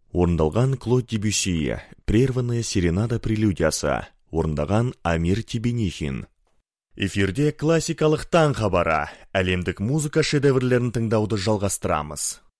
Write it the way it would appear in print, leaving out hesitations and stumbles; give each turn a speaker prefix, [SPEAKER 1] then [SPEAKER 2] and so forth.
[SPEAKER 1] Орындалған Клод Дебюсси, «Прерванная серенада прелюдиясы», орындаған Амир Тибенихин. Эфирде классикалық таң хабары, әлемдік музыка шедеврлерін тыңдауды жалғастырамыз.